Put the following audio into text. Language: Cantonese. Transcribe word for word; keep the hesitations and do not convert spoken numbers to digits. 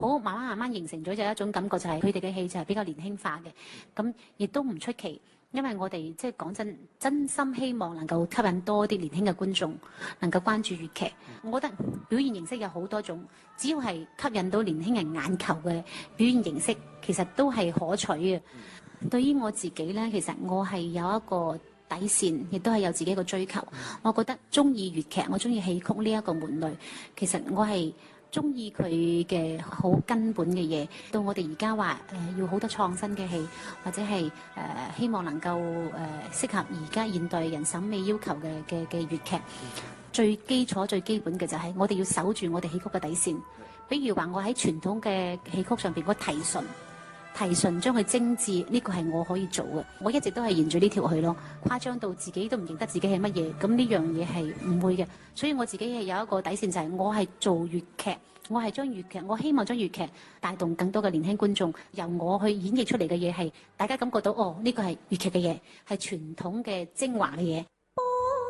好慢慢慢慢形成咗就一種感覺，就係佢哋嘅戲就係比較年輕化嘅，咁亦都唔出奇。因為我哋即係講真，真心希望能夠吸引多啲年輕嘅觀眾，能夠關注粵劇。我覺得表現形式有好多種，只要係吸引到年輕人眼球嘅表現形式，其實都係可取嘅。對於我自己呢，其實我係有一個底線，亦都係有自己一個追求。我覺得中意粵劇，我中意戲曲呢一個門類，其實我係中意佢嘅好根本嘅嘢。到我哋而家話誒要好多創新嘅戲，或者係誒、呃、希望能夠誒、呃、適合而家現代人審美要求嘅嘅嘅粵劇，最基礎最基本嘅就係我哋要守住我哋戲曲嘅底線。比如話我喺傳統嘅戲曲上邊個提純。提純將佢精緻，呢個係我可以做嘅。我一直都係沿住呢條去咯，誇張到自己都唔認得自己係乜嘢，咁呢樣嘢係唔會嘅。所以我自己係有一個底線，就係我係做粵劇，我係將粵劇，我希望將粵劇帶動更多嘅年輕觀眾，由我去演繹出嚟嘅嘢係大家感覺到哦，呢個係粵劇嘅嘢，係傳統嘅精華嘅嘢。